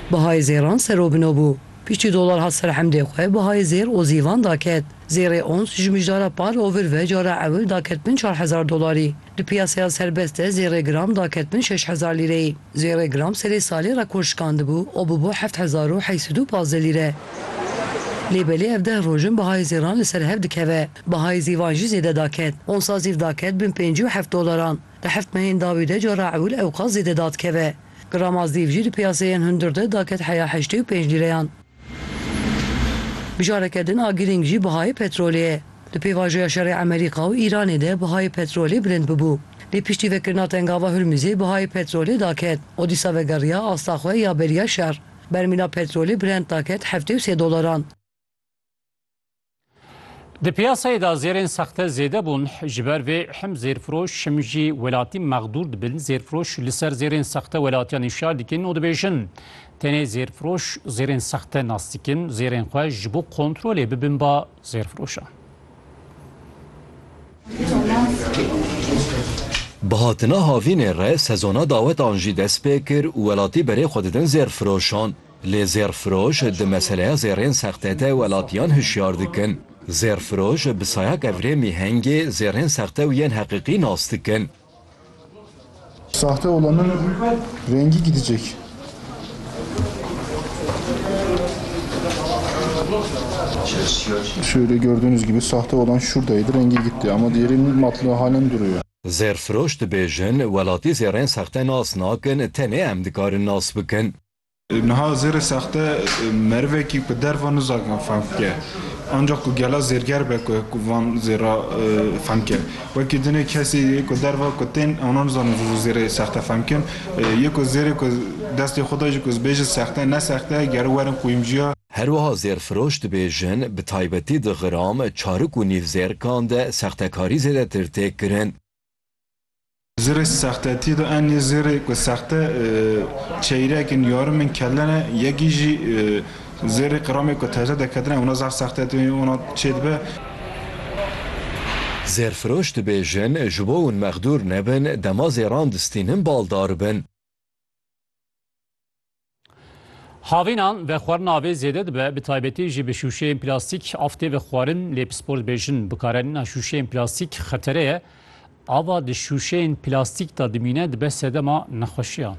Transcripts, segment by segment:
Bihayê zêran serobino bû. Piştî dolar hat ser hemdê xwe bihayê zêr û zîvan daket. Zêrê ons ji mijdara par over ve cara ewil daketbin 4000 dolarî. Li piyasaya serbest de zêrê gram daketbin 6000 lîreyî. Zêrê gram serê salê rekor şikandibû û bûbû 7815 lîre. Lêbelê ev 10 rojin bihayê zêran li ser hev dikeve. Bihayê zîvan jî zêde daket. Onsa zîv daket 1057 dolaran. Li heft mehên dawî de cara ewil ewqas zêde dadikeve. Grama zîv jî li piyasayên hundir de daket heya 85 lîreyan. Bijareke din a girîng jî bihayê petrolê ye. Li pêvajoya şerê Amerîka û Îranê de bihayê petrolê bilind bibû. Lê piştî vekirina tengava Hürmüzê bihayê petrolê daket. O dîsa vegeriya asta xwe ya beriya şer. Bermîna petrolê Brent daket 73 dolaran. Di piyasayê da zêrên sexte zêde bûn ji ber vê hem zêrfiroş hem jî welatî mexdûr dibin. Zêrfiroş li ser zêrên sexte welatiyan îşar dikin û dibêjin tenê zêrfiroş zêrên sexte nas dikin, zêrên xwe ji bo kontrolê bibin ba zêrfiroşan. Bihatina havînê re sezona dawetan jî dest pê kir û welatî berê xwe didin zêrfiroşan. Lê zêrfiroş di meseleya zêrên sexte de welatiyan hişyar dikin. Zêrfiroş bi sayak evrê mîhengê zêrên sexte û yên heqîqî nas dikin. Sahte olanın rengi gidecek. Şöyle gördüğünüz gibi sahte olan şuradaydı, rengi gitti ama diğerinin matlığı halen duruyor. Zêrfiroş dibêjin welatî zêrên sexte nas nakin, tenê em dikarin nas bikin. Niha zêrê sexte merivekî ku derva nizakin femke. Ancak ku gela zêrger be ku van zêra femke. Wekî dinê kesî ku derva ku tên ona nizanin zêrê sexte femkin. Yê ku zêrê ku destê xwe da jî ku bêjin sexte ne sexte geri werin xwîmciya. Herwiha zêrfiroş dibêjin bi taybetî di xiram çarik û nîvzêrkan de sextekarî zêdetir têk kirin. Zêrê sextetî de en zêrê ku sexte çeyrekin yarımın kellene yekî jî zêrê qiramê ku teze deketine ona zaf sextetî ona çêdibe. Zêrfiroş dibêjin ji bo hûn mexdûr nebin dema zêran distînin baldar bin. Havînan ve xwarin avê zêde dibe bi taybetî jî bi şûşeyên plastîk aftê ve xwarin lê pispor dibêjin bikarenîna şûşeyên plastîk xetere ye. Ava di şûşeyên plastîk da dimîne dibe sedema nexweşiyan.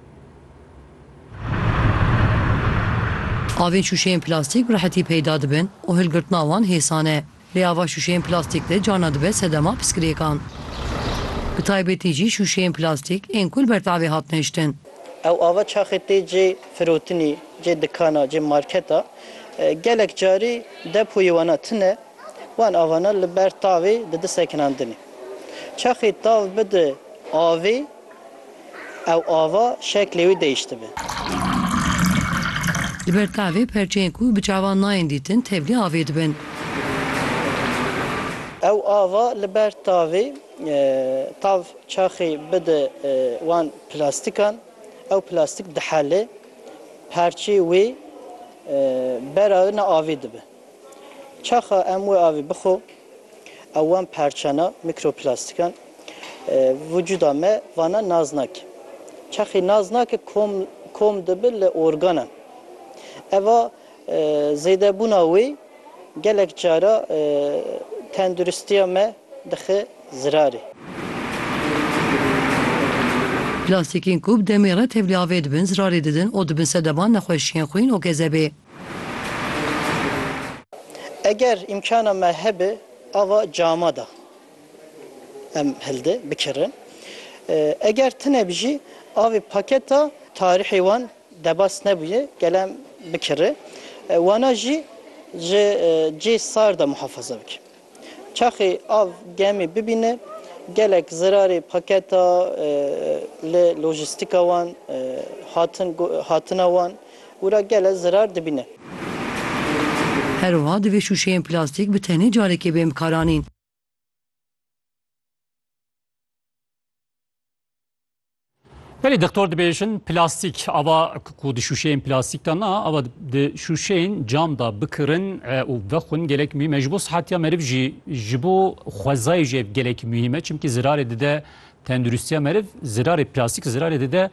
Avên şûşeyên plastîk rehetî peyda dibin û hilgirtina wan hêsan e. Lê ava şûşeyên plastîk de cana dibe sedema piskirêkan. Bi taybetî jî şûşeyên plastîk ên kul bertavê hatine hiştin. Ew ava çaxê tê cê firotinî, cê dikana, cê marketa gelek carî depoyê wana tune, wan avana li ber tavê didi sekinandinê. Çaxê tav bide avê, ew ava şeklê wî değiştibe. Li ber tavê perçeyên ku bi çavan nayên dîtin tevlî avê dibin. Ew ava li ber tavê tav çaxê bide wan plastikan, ew plastik dihele perçê wê berayına avê dibe. Çaxa em wê avê bixo, ew wan perçana mikroplastikan vücuda me vana naz nake. Çaxê naz nake kom dibe li organan. Eva zêdebûna wê gelek cara tenduristiya me dixe zirarê. Plastikên ku bi demê re tevlî avê dibin, zirarê didin û dibin sedeman nexweşiyên xwîn û gezebê. Eger imkana me hebe ava cama da em hilde bikirin. Eger tune bijî avê paketa tarihê wan debas nebûye gelem bikire. Wana jî ji cê sar da muhafaza bike. Çaxê av gemê bibîne gelek zirarê paketa li lojistika wan hatina wan ûra gelek zirar dibîne. Herwiha divê şûşeyên plastîk bi tenê carekê bên bikaranîn. Belê doktor dibêjin plastik ava ku di şûşeyên plastik da na ava di şûşeyên cam da bikirin û vexwin gelek mîme ji bo sihetiya meriv jî ji bo xwezayê jî ev gelek mühîm e çimkî zirarê dide tenduristiya meriv zirarê plastik zirarê dide